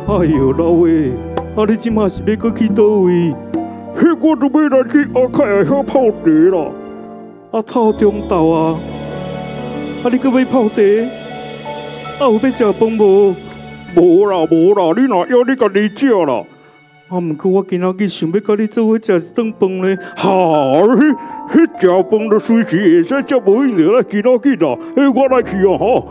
哎呦老魏，你即马是要搁去倒位？迄我都要来去阿凯的遐泡茶啦。透中昼啊，你搁要泡茶？有要食饭无？无啦，你若要你家己食啦。毋过我今仔日想要甲你做伙食一顿饭呢。迄食饭就随时会使，才无应着来今仔日啦。我来去啊吼。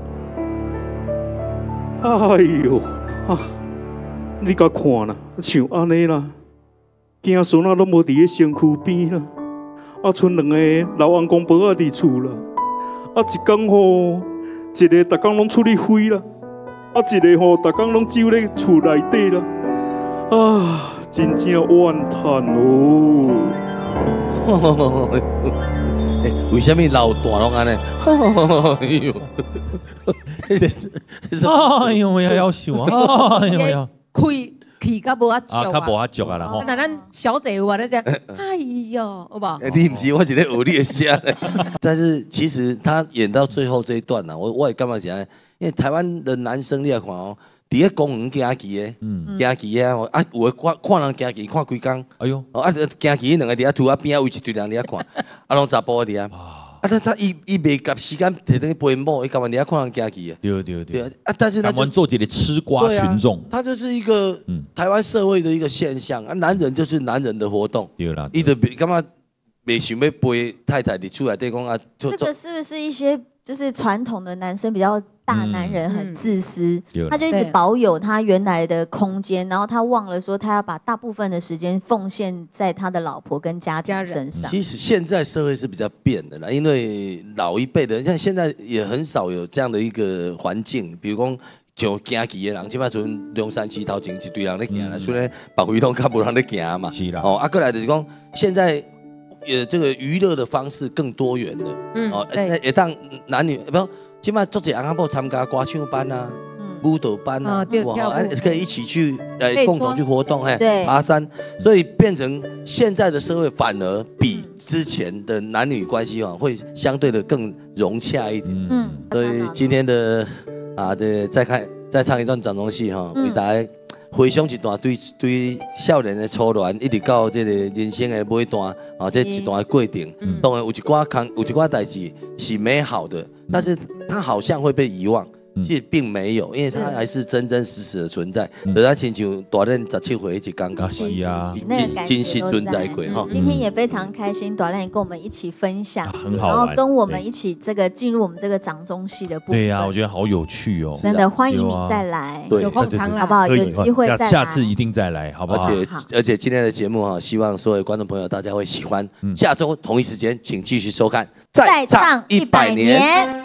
哎呦，你甲看啦，像安尼啦，囝孙仔拢无伫咧身躯边啦，剩两个老翁公婆仔伫厝啦，一工吼，一个逐工拢出去飞啦，一个吼逐工拢守咧厝内底啦，真正怨叹哦。 为什么老大拢安尼？ 哎呦呀，要想啊！哎呦呀， 开气较无遐足较无遐足啊啦吼。 那咱小姐有啊，咧讲，哎呦，好吧？ 你唔是，我是咧学你的声。但是其实他演到最后这一段呢，我也干嘛讲？因为台湾的男生你来看哦，伫咧公园行棋的，行棋啊，有的看人行棋看几工， 哎呦， 行棋两个伫遐厝边有一堆人伫遐看，拢查甫伫遐。他袂夹时间摕等去陪某，伊干嘛？你要看人家去啊？ 对。 但是他们做一个吃瓜群众， 他就是一个台湾社会的一个现象啊。男人就是男人的活动， 对啦。 伊就干嘛？袂想要陪太太伫厝内底讲啊。 这个是不是一些就是传统的男生比较大男人很自私，他就一直保有他原来的空间，然后他忘了说他要把大部分的时间奉献在他的老婆跟家庭身上。 其实现在社会是比较变的啦，因为老一辈的，像现在也很少有这样的一个环境，比如讲像行棋的人，即摆像中山区头前一堆人咧行啦，虽然别位拢较无人咧行嘛。 是啦。 过来就是讲现在这个娱乐的方式更多元了。会当男女不。即摆做者翁仔某参加歌唱班啊、舞蹈班啊，可以一起去共同去活动，爬山，所以变成现在的社会反而比之前的男女关系会相对的更融洽一点。所以今天的再唱一段掌中戏哈，为大家回想一段对少年的初恋，一直到这个人生的尾段这一段过程，当然有一寡代志是美好的，但是它好像会被遗忘。其实并没有，因为它还是真真实实的存在。就咱亲像大练17岁一刚刚是啊， 真实存在过哈。 今天也非常开心，大练跟我们一起分享， 很好玩， 然后跟我们一起进入我们这个掌中戏的部分。 对呀，我觉得好有趣哦。 真的欢迎你再来， 有空场了， 好不好？有机会再来， 下次一定再来，好不好？ 而且今天的节目希望所有观众朋友大家会喜欢。下周同一时间，请继续收看《再唱100年》。